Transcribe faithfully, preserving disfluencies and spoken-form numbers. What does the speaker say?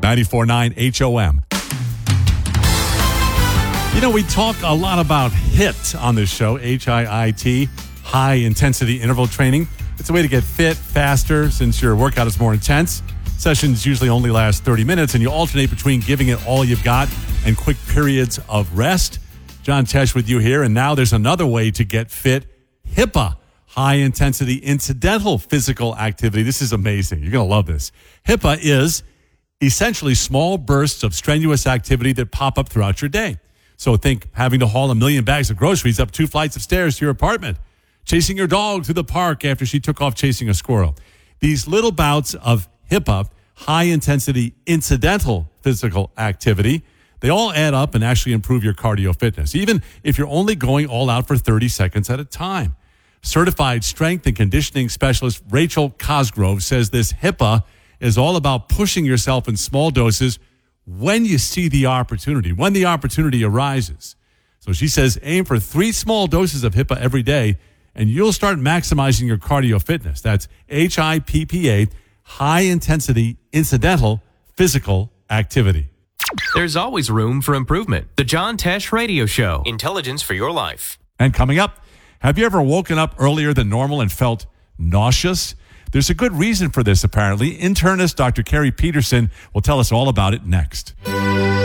ninety-four point nine H O M. You know, we talk a lot about HIIT on this show, H I I T, high-intensity interval training. It's a way to get fit faster since your workout is more intense. Sessions usually only last thirty minutes, and you alternate between giving it all you've got and quick periods of rest. John Tesh with you here, and now there's another way to get fit, HIPAA, high-intensity incidental physical activity. This is amazing. You're going to love this. HIPAA is essentially small bursts of strenuous activity that pop up throughout your day. So think having to haul a million bags of groceries up two flights of stairs to your apartment, chasing your dog through the park after she took off chasing a squirrel. These little bouts of HIPAA, high-intensity incidental physical activity, they all add up and actually improve your cardio fitness, even if you're only going all out for thirty seconds at a time. Certified strength and conditioning specialist Rachel Cosgrove says this HIPAA is all about pushing yourself in small doses when you see the opportunity, when the opportunity arises. So she says aim for three small doses of HIPAA every day, and you'll start maximizing your cardio fitness. That's H I P P A, high-intensity incidental physical activity. There's always room for improvement. The John Tesh Radio Show. Intelligence for your life. And coming up, have you ever woken up earlier than normal and felt nauseous? There's a good reason for this, apparently. Internist Doctor Carrie Peterson will tell us all about it next.